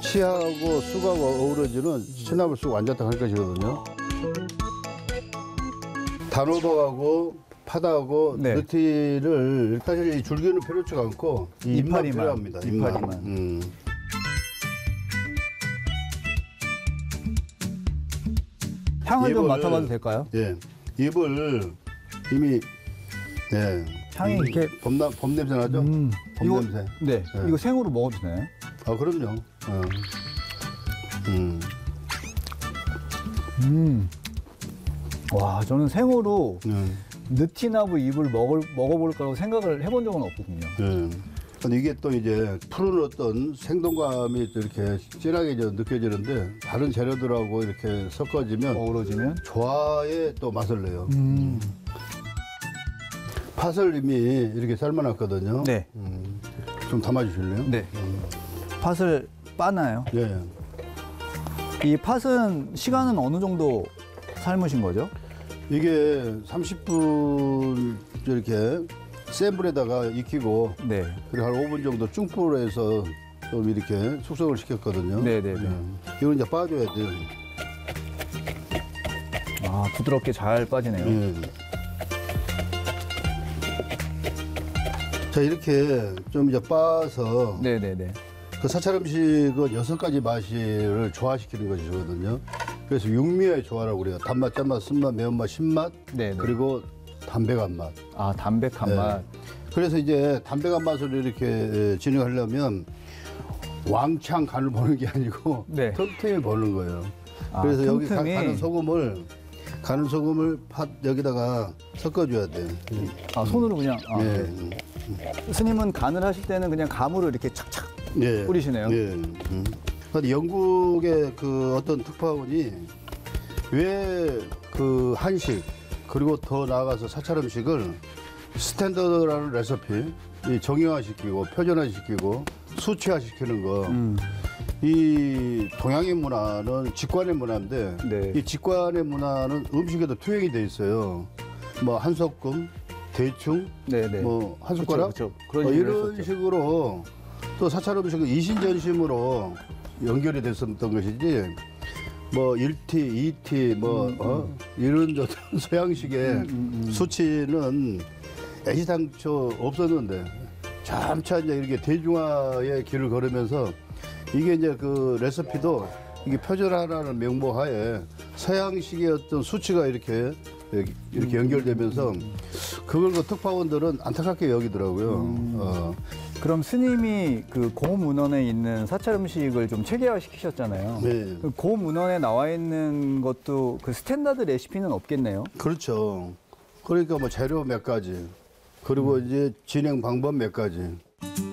치하고 쑥하고 어우러지는 취나물 쑥 완자탕 할 것이거든요. 단호박하고 파다하고 네. 느티를 사실 이 줄기는 필요치 않고 이 잎만 필요합니다. 잎만. 향을 좀 맡아봐도 될까요? 예, 잎을 이미 예, 향이 이렇게 봄 냄새 나죠? 봄 이거, 냄새. 네, 네. 이거 생으로 먹어도 되나요? 아 그럼요. 와, 저는 생으로 느티나무 잎을 먹어볼 거라고 생각을 해본 적은 없거든요. 근데 이게 또 이제 푸른 어떤 생동감이 또 이렇게 진하게 느껴지는데 다른 재료들하고 이렇게 섞어지면 어우러지면 조화의 또 맛을 내요. 팥을 이미 이렇게 삶아놨거든요. 네. 좀 담아주실래요? 네. 팥을 빠나요? 예. 이 팥은 시간은 어느 정도 삶으신 거죠? 이게 30분 이렇게 센 불에다가 익히고 네. 그리고 한 5분 정도 중불에서 좀 이렇게 숙성을 시켰거든요. 네네네. 이건 이제 빠져야 돼요. 아, 부드럽게 잘 빠지네요. 예. 자, 이렇게 좀 이제 빻아서 네네네. 그 사찰 음식은 6가지 맛을 조화시키는 것이거든요. 그래서 육미의 조화라고 그래요. 단맛, 짠맛, 쓴맛, 매운맛, 신맛, 네네. 그리고 담백한 맛. 아, 담백한 네. 맛. 그래서 이제 담백한 맛을 이렇게 진행하려면 왕창 간을 보는 게 아니고 네. 틈틈이 보는 거예요. 아, 그래서 여기 틈틈이. 가는 소금을 팥 여기다가 섞어줘야 돼요. 아, 손으로 그냥. 아, 예. 네. 스님은 간을 하실 때는 그냥 감으로 이렇게 착착 예. 뿌리시네요. 예. 근데 영국의 그 어떤 특파원이 왜 그 한식 그리고 더 나아가서 사찰 음식을 스탠더드라는 레시피 이 정형화시키고 표준화시키고 수치화시키는 거. 이 동양의 문화는 직관의 문화인데 네. 이 직관의 문화는 음식에도 투영이 돼 있어요. 뭐 한 소끔, 대충, 네네. 뭐 한 숟가락 그쵸. 그런 식으로 이런 했었죠. 식으로 또 사찰 음식은 이신전심으로 연결이 됐었던 것이지 뭐 1티, 2티 뭐 이런 어떤 서양식의 수치는 애시당초 없었는데 점차 이제 이렇게 대중화의 길을 걸으면서 이게 이제 그 레시피도 이게 표준화라는 명목하에 서양식의 어떤 수치가 이렇게 연결되면서 그걸 그 특파원들은 안타깝게 여기더라고요. 그럼 스님이 그 고문헌에 있는 사찰 음식을 좀 체계화 시키셨잖아요. 네. 그 고문헌에 나와 있는 것도 그 스탠다드 레시피는 없겠네요. 그렇죠. 그러니까 뭐 재료 몇 가지 그리고 이제 진행 방법 몇 가지.